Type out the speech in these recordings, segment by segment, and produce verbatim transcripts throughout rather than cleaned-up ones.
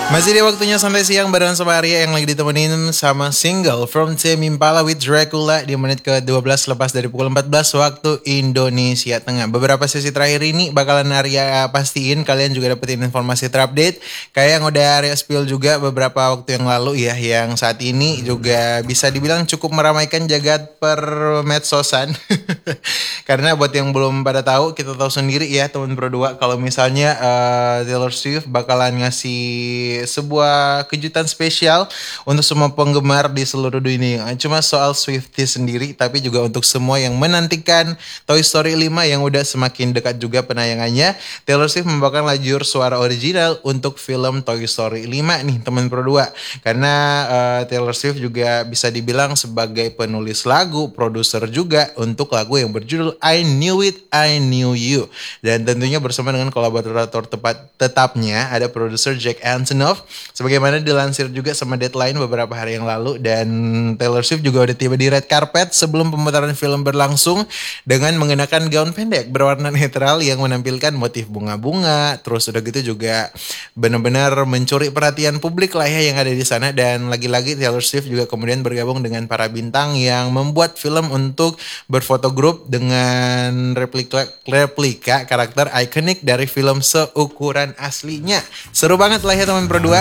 Masih di waktunya santai siang bareng sama Arya yang lagi ditemenin sama single From Tame Impala with Dracula di menit ke dua belas lepas dari pukul empat belas waktu Indonesia Tengah. Beberapa sesi terakhir ini bakalan Arya pastiin kalian juga dapetin informasi terupdate kayak yang udah Arya spill juga beberapa waktu yang lalu ya, yang saat ini juga bisa dibilang cukup meramaikan jagat per medsosan. Karena buat yang belum pada tahu, kita tahu sendiri ya teman berdua kalau misalnya uh, Taylor Swift bakalan ngasih sebuah kejutan spesial untuk semua penggemar di seluruh dunia. Cuma soal Swiftie sendiri, tapi juga untuk semua yang menantikan Toy Story lima yang udah semakin dekat juga penayangannya. Taylor Swift membawakan lajur suara original untuk film Toy Story lima nih teman berdua. Karena uh, Taylor Swift juga bisa dibilang sebagai penulis lagu, produser juga untuk lagu yang berjudul I Knew It, I Knew You. Dan tentunya bersama dengan kolaborator tepat tetapnya ada produser Jack Antonoff, sebagaimana dilansir juga sama Deadline beberapa hari yang lalu. Dan Taylor Swift juga udah tiba di red carpet sebelum pemutaran film berlangsung dengan mengenakan gaun pendek berwarna netral yang menampilkan motif bunga-bunga. Terus udah gitu juga benar-benar mencuri perhatian publik lah ya yang ada di sana. Dan lagi-lagi Taylor Swift juga kemudian bergabung dengan para bintang yang membuat film untuk berfoto grup dengan replika replika karakter ikonik dari film seukuran aslinya. Seru banget lah ya teman berdua.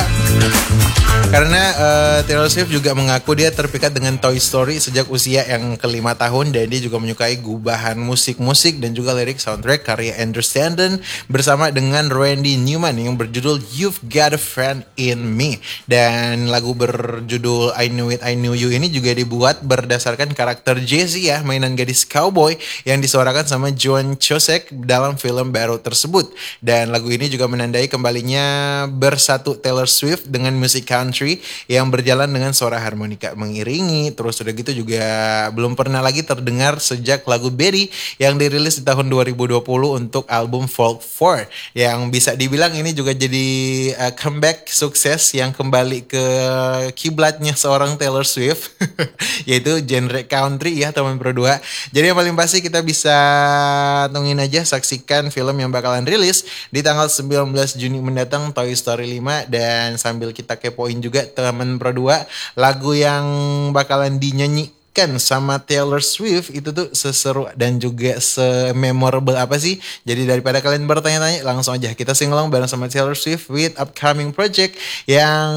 Karena uh, Taylor Swift juga mengaku dia terpikat dengan Toy Story sejak usia yang kelima tahun, dan dia juga menyukai gubahan musik-musik dan juga lirik soundtrack karya Andrew Stanton bersama dengan Randy Newman yang berjudul You've Got a Friend in Me. Dan lagu berjudul I Knew It, I Knew You ini juga dibuat berdasarkan karakter Jessie ya, mainan gadis cowboy yang disuarakan sama Joan Cusack dalam film baru tersebut. Dan lagu ini juga menandai kembalinya bersatu Taylor Swift dengan musik country yang berjalan dengan suara harmonika mengiringi. Terus udah gitu juga belum pernah lagi terdengar sejak lagu Betty yang dirilis di tahun dua ribu dua puluh untuk album Folk four, yang bisa dibilang ini juga jadi uh, comeback sukses yang kembali ke kiblatnya seorang Taylor Swift yaitu genre country ya teman berdua. Jadi yang paling pasti kita bisa tungguin aja, saksikan film yang bakalan rilis di tanggal sembilan belas Juni mendatang, Toy Story lima. Dan sambil kita kepoin juga teman berdua, lagu yang bakalan dinyanyikan sama Taylor Swift itu tuh seseru dan juga se-memorable apa sih? Jadi daripada kalian bertanya-tanya, langsung aja kita sing along bareng sama Taylor Swift with upcoming project yang